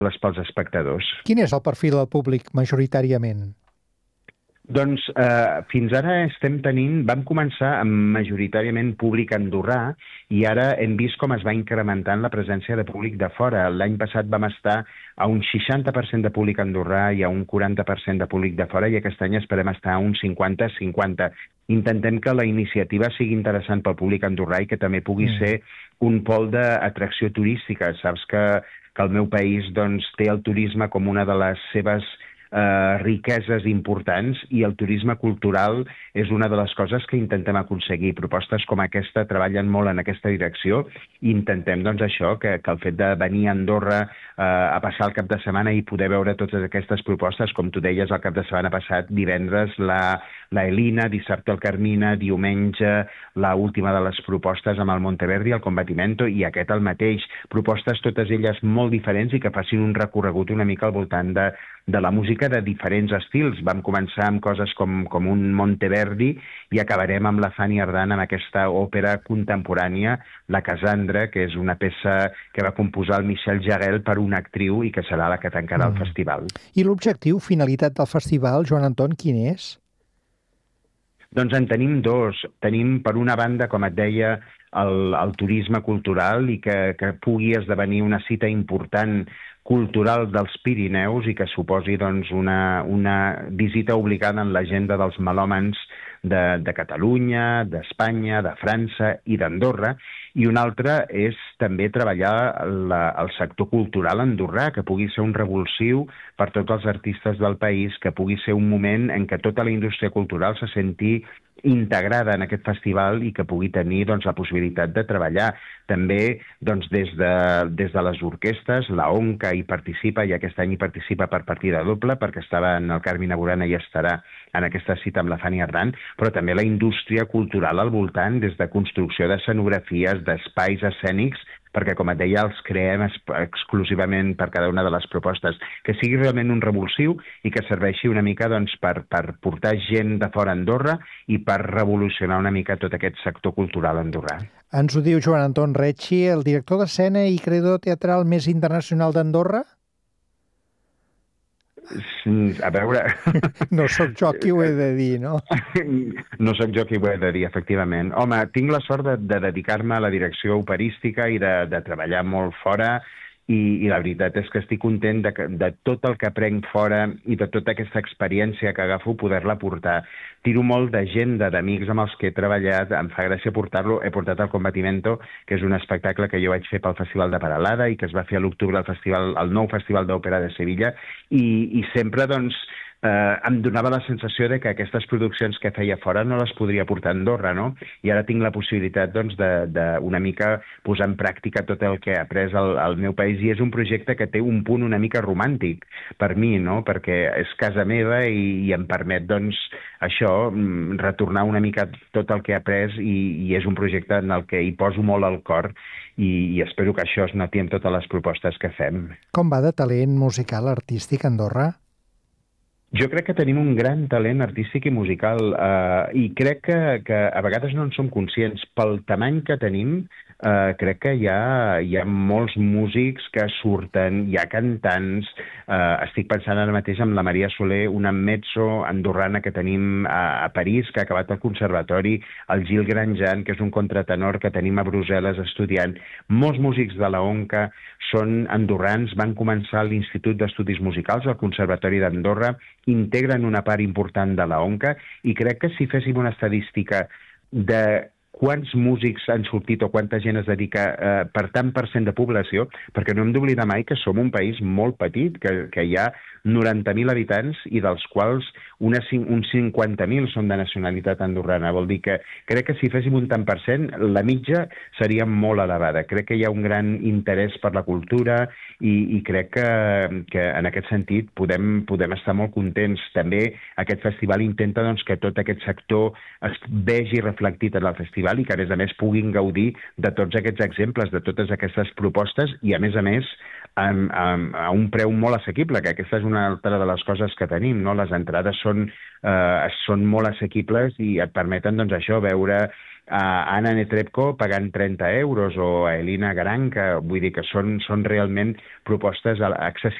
pels espectadors. Quin és el perfil del públic majoritàriament? Doncs fins ara vam començar amb majoritàriament públic andorrà i ara hem vist com es va incrementant la presència de públic de fora. L'any passat vam estar a un 60% de públic andorrà i a un 40% de públic de fora i aquest any esperem estar a un 50-50. Intentem que la iniciativa sigui interessant pel públic andorrà i que també pugui ser un pol d'atracció turística. Saps que el meu país doncs, té el turisme com una de les seves riqueses importants i el turisme cultural és una de les coses que intentem aconseguir. Propostes com aquesta treballen molt en aquesta direcció i intentem doncs, això, que el fet de venir a Andorra a passar el cap de setmana i poder veure totes aquestes propostes, com tu deies el cap de setmana passat, divendres la Elina, dissabte el Carmina, diumenge la última de les propostes amb el Monteverdi, el Combatimento, i aquest el mateix. Propostes totes elles molt diferents i que facin un recorregut una mica al voltant de la música de diferents estils. Vam començar amb coses com un Monteverdi i acabarem amb la Fanny Ardant amb aquesta òpera contemporània, La Cassandra, que és una peça que va composar el Michel Jarel per una actriu i que serà la que tancarà el festival. I l'objectiu, finalitat del festival, Joan Anton, quin és? Doncs en tenim dos. Tenim, per una banda, com et deia, el turisme cultural i que pugui esdevenir una cita important cultural dels Pirineus i que suposi doncs, una visita obligada en l'agenda dels melòmans de Catalunya, d'Espanya, de França i d'Andorra. I un altre és també treballar el sector cultural andorrà, que pugui ser un revulsiu per tots els artistes del país, que pugui ser un moment en què tota la indústria cultural se senti integrada en aquest festival i que pugui tenir doncs, la possibilitat de treballar. També doncs, des de les orquestres, la ONCA hi participa i aquest any hi participa per partida doble perquè estava en el Carmina Burana i estarà en aquesta cita amb la Fanny Ardant, però també la indústria cultural al voltant, des de construcció d'escenografies, d'espais escènics, perquè, com et deia, els creem exclusivament per cada una de les propostes. Que sigui realment un revulsiu i que serveixi una mica doncs, per portar gent de fora a Andorra i per revolucionar una mica tot aquest sector cultural andorrà. Ens ho diu Joan Anton Recci, el director d'escena i creador teatral més internacional d'Andorra? A veure... No sóc jo qui ho he de dir, no? No sóc jo qui ho he de dir, efectivament. Home, tinc la sort de dedicar-me a la direcció operística i de treballar molt fora i la veritat és que estic content de tot el que aprenc fora i de tota aquesta experiència que agafo poder-la portar. Tiro molt d'agenda, d'amics amb els que he treballat, em fa gràcia portar-lo. He portat el Combatimento, que és un espectacle que jo vaig fer pel Festival de Peralada i que es va fer a l'octubre al nou Festival d'Òpera de Sevilla i sempre, doncs, em donava la sensació de que aquestes produccions que feia fora no les podria portar a Andorra, no? I ara tinc la possibilitat doncs, una mica posar en pràctica tot el que he après al meu país i és un projecte que té un punt una mica romàntic per mi, no? Perquè és casa meva i em permet doncs, això, retornar una mica tot el que he après i és un projecte en el que hi poso molt al cor i espero que això es noti en totes les propostes que fem. Com va de talent musical artístic a Andorra? Jo crec que tenim un gran talent artístic i musical i crec que a vegades no en som conscients. Pel tamany que tenim, crec que hi ha molts músics que surten, hi ha cantants. Estic pensant ara mateix en la Maria Soler, una mezzo andorrana que tenim a París, que ha acabat el conservatori, el Gil Granjan, que és un contratenor que tenim a Brussel·les estudiant. Molts músics de la ONCA són andorrans, van començar a l'Institut d'Estudis Musicals, al Conservatori d'Andorra, integren una part important de la ONCA i crec que si féssim una estadística de quants músics han sortit o quanta gent es dedica per tant % de població, perquè no hem d'oblidar mai que som un país molt petit, que hi ha 90.000 habitants i dels quals uns 50.000 són de nacionalitat andorrana. Vol dir que crec que si féssim un tant %, la mitja seria molt elevada. Crec que hi ha un gran interès per la cultura i crec que en aquest sentit podem estar molt contents. També aquest festival intenta doncs, que tot aquest sector es vegi reflectit en el festival i que a més puguin gaudir de tots aquests exemples, de totes aquestes propostes i a més a un preu molt assequible, que aquesta és una altra de les coses que tenim, no? Les entrades són molt assequibles i et permeten doncs, això, veure a Anna Netrebko pagant 30 euros o a Elina Garanca, vull dir que són realment propostes accessibles